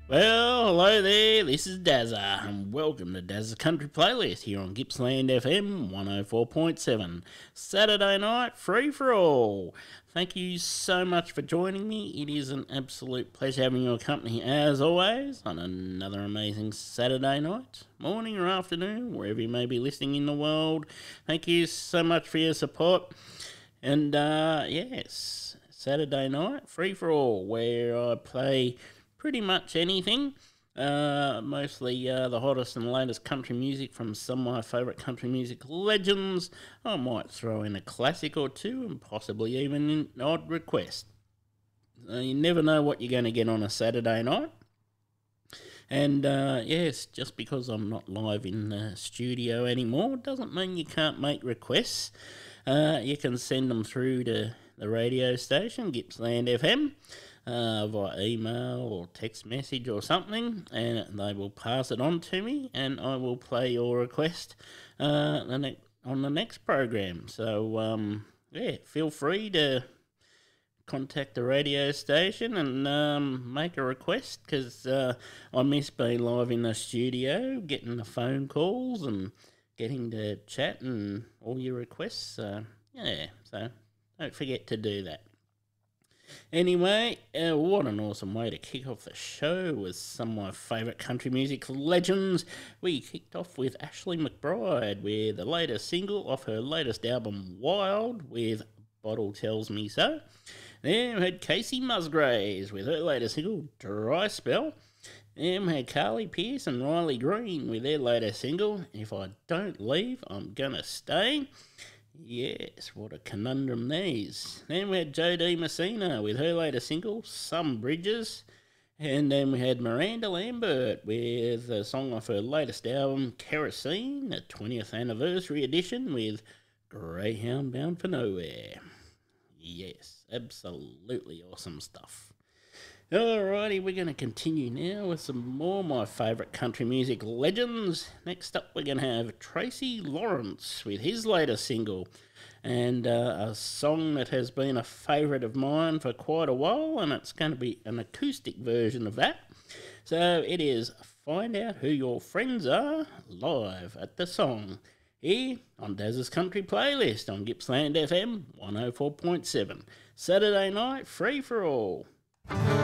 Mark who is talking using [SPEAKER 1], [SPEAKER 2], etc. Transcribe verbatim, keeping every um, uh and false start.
[SPEAKER 1] Well, hello there, this is Dazza, and welcome to Dazza's Country Playlist here on Gippsland F M one oh four point seven. Saturday night, free for all. Thank you so much for joining me. It is an absolute pleasure having your company as always on another amazing Saturday night, morning or afternoon, wherever you may be listening in the world. Thank you so much for your support. And uh, yes, Saturday night, free for all, where I play pretty much anything, uh, mostly uh, the hottest and latest country music from some of my favourite country music legends. I might throw in a classic or two and possibly even an odd request. Uh, you never know what you're going to get on a Saturday night. And uh, yes, just because I'm not live in the studio anymore doesn't mean you can't make requests. Uh, you can send them through to the radio station, Gippsland F M. Uh, via email or text message or something, and they will pass it on to me, and I will play your request uh, the ne- on the next program. So, um, yeah, feel free to contact the radio station and um, make a request, because uh, I miss being live in the studio, getting the phone calls and getting to chat and all your requests. Uh, yeah, so don't forget to do that. Anyway, uh, what an awesome way to kick off the show with some of my favourite country music legends. We kicked off with Ashley McBryde with the latest single off her latest album, Wild, with Bottle Tells Me So. Then we had Casey Musgraves with her latest single, Dry Spell. Then we had Carly Pearce and Riley Green with their latest single, If I Don't Leave, I'm Gonna Stay. Yes, what a conundrum these. Then we had Jodie Messina with her latest single, Some Bridges. And then we had Miranda Lambert with a song off her latest album, Kerosene, the twentieth anniversary edition with Greyhound Bound for Nowhere. Yes, absolutely awesome stuff. Alrighty, we're going to continue now with some more of my favourite country music legends. Next up, we're going to have Tracy Lawrence with his latest single, and uh, a song that has been a favourite of mine for quite a while, and it's going to be an acoustic version of that. So it is Find Out Who Your Friends Are, live at the Song, here on Dazza's Country Playlist on Gippsland F M one oh four point seven. Saturday night, free for all.